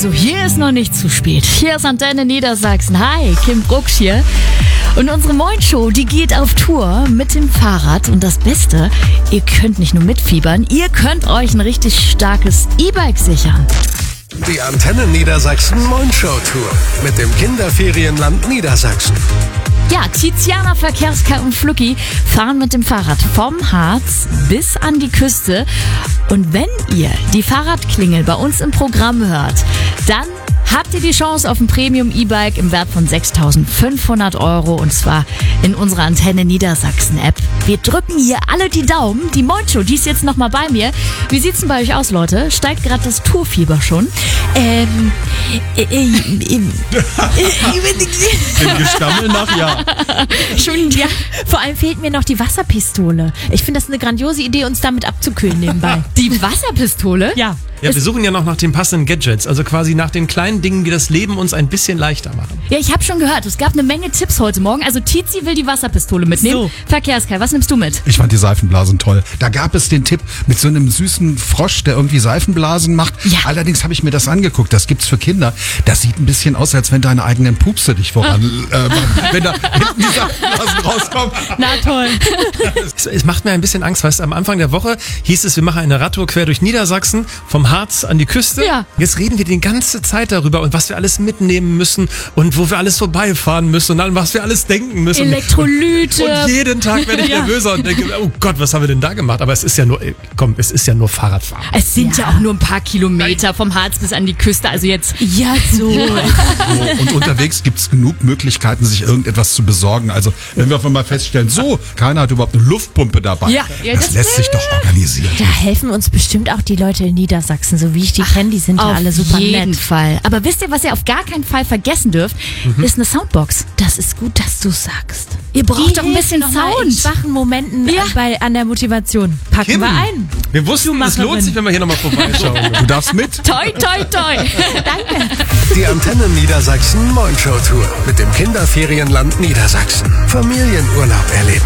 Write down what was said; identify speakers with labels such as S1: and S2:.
S1: Also hier ist noch nicht zu spät. Hier ist Antenne Niedersachsen. Hi, Kim Brucksch hier. Und unsere Moin-Show, die geht auf Tour mit dem Fahrrad. Und das Beste, ihr könnt nicht nur mitfiebern, ihr könnt euch ein richtig starkes E-Bike sichern.
S2: Die Antenne Niedersachsen Moin-Show Tour mit dem Kinderferienland Niedersachsen.
S1: Ja, Tiziana, Verkehrska und Flucki fahren mit dem Fahrrad vom Harz bis an die Küste. Und wenn ihr die Fahrradklingel bei uns im Programm hört, dann habt ihr die Chance auf ein Premium-E-Bike im Wert von 6.500 €, und zwar in unserer Antenne Niedersachsen-App. Wir drücken hier alle die Daumen. Die Moin-Show, die ist jetzt nochmal bei mir. Wie sieht's denn bei euch aus, Leute? Steigt gerade das Tourfieber schon?
S3: Im Gestammel nach ja.
S4: Schon, ja. Vor allem fehlt mir noch die Wasserpistole. Ich finde das eine grandiose Idee, uns damit abzukühlen nebenbei.
S1: Die Wasserpistole?
S4: Ja.
S3: Ja, wir suchen ja noch nach den passenden Gadgets, also quasi nach den kleinen Dingen, die das Leben uns ein bisschen leichter machen.
S1: Ja, ich habe schon gehört, es gab eine Menge Tipps heute Morgen. Also Tizi will die Wasserpistole mitnehmen.
S4: So.
S1: Verkehrska, was nimmst du mit?
S5: Ich fand die Seifenblasen toll. Da gab es den Tipp mit so einem süßen Frosch, der irgendwie Seifenblasen macht.
S1: Ja.
S5: Allerdings habe ich mir das angeguckt. Das gibt's für Kinder. Das sieht ein bisschen aus, als wenn deine eigenen Pupse dich voran, wenn da hinten die Seifenblasen rauskommen.
S4: Na toll.
S3: Es macht mir ein bisschen Angst, weißt du, am Anfang der Woche hieß es, wir machen eine Radtour quer durch Niedersachsen, vom Harz an die Küste.
S1: Ja.
S3: Jetzt reden wir die ganze Zeit darüber und was wir alles mitnehmen müssen und wo wir alles vorbeifahren müssen und an was wir alles denken müssen.
S1: Elektrolyte.
S3: Und jeden Tag werde ich nervöser und denke, oh Gott, was haben wir denn da gemacht? Aber es ist ja nur, es ist ja nur Fahrradfahren.
S1: Es sind ja auch nur ein paar Kilometer vom Harz bis an die Küste, also jetzt...
S4: Ja, so.
S5: Und unterwegs gibt's genug Möglichkeiten, sich irgendetwas zu besorgen. Also wenn wir auf einmal feststellen, so, keiner hat überhaupt eine Luftpumpe dabei.
S1: Ja,
S5: das lässt sich doch organisieren.
S4: Da helfen uns bestimmt auch die Leute in Niedersachsen, so wie ich die kenne. Die sind ja alle super
S1: Auf jeden
S4: nett.
S1: Fall. Aber wisst ihr, was ihr auf gar keinen Fall vergessen dürft? Ist eine Soundbox.
S4: Das ist gut, dass du sagst.
S1: Ihr braucht doch ein
S4: hilft
S1: bisschen
S4: noch mal in
S1: Sound.
S4: schwachen Momenten
S1: Ja.
S4: an der Motivation. Packen
S3: Kim,
S4: wir ein.
S3: Wir wussten, es
S4: Schuhmacherin.
S3: lohnt sich, wenn wir hier nochmal vorbeischauen.
S5: Du darfst mit.
S1: Toi, toi, toi.
S4: Danke.
S2: Die Antenne Niedersachsen Moin-Show Tour mit dem Kinderferienland Niedersachsen. Familienurlaub erleben.